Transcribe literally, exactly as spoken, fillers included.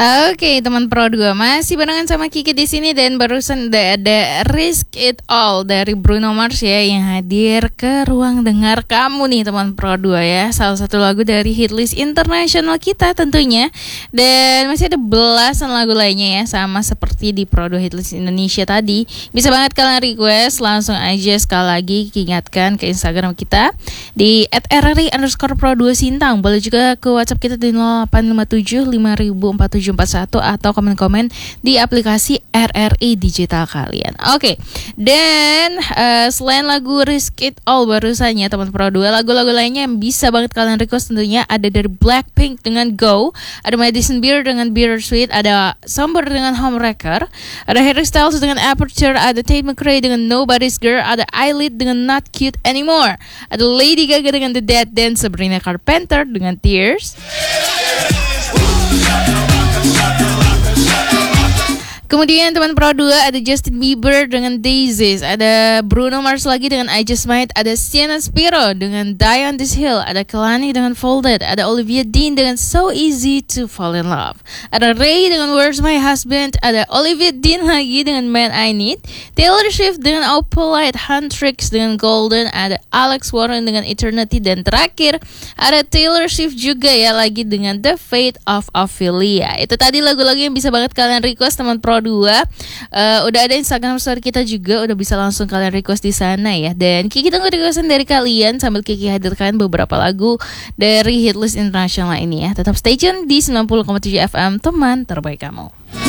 Oke, teman Pro dua masih barengan sama Kiki di sini dan barusan udah ada Risk It All dari Bruno Mars ya yang hadir ke ruang dengar kamu nih teman Pro dua ya. Salah satu lagu dari hitlist internasional kita tentunya. Dan masih ada belasan lagu lainnya ya, sama seperti di Pro dua Hitlist Indonesia tadi. Bisa banget kalian request, langsung aja sekali lagi ingatkan ke Instagram kita di at r r i underscore pro dua sintang. Boleh juga ke WhatsApp kita di nol delapan lima tujuh lima empat tujuh empat satu atau komen-komen di aplikasi R R I digital kalian. Oke, okay. Dan uh, selain lagu Risk It All barusannya teman Pro dua, lagu-lagu lainnya yang bisa banget kalian request tentunya ada dari Blackpink dengan Go, ada Madison Beer dengan Bittersweet, ada Somber dengan Homewrecker, ada Harry Styles dengan Aperture, ada Tate McRae dengan Nobody's Girl, ada Eyelid dengan Not Cute Anymore, ada Lady Gaga dengan The Dead Dance, Sabrina Carpenter dengan Tears. Kemudian teman Pro dua ada Justin Bieber dengan Daisies, ada Bruno Mars lagi dengan I Just Might, ada Sienna Spiro dengan Die on This Hill, ada Kehlani dengan Folded, ada Olivia Dean dengan So Easy to Fall in Love, ada Ray dengan Where's My Husband, ada Olivia Dean lagi dengan Man I Need, Taylor Swift dengan Oh Polite, Huntrix dengan Golden, ada Alex Warren dengan Eternity, dan terakhir ada Taylor Swift juga ya lagi dengan The Fate of Ophelia. Itu tadi lagu-lagu yang bisa banget kalian request teman Pro dua. Uh, udah ada Instagram story kita juga, udah bisa langsung kalian request di sana ya. Dan Kiki tunggu requestan dari kalian sambil Kiki hadirkan beberapa lagu dari hitlist internasional ini ya. Tetap stay tune di sembilan puluh koma tujuh F M, teman terbaik kamu.